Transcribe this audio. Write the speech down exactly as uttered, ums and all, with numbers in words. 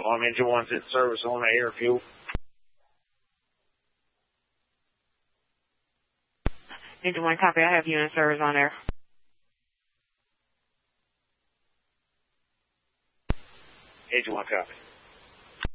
I'm Engine one's in service on the air fuel. Engine one, copy. I have you in service on air. Engine one, copy.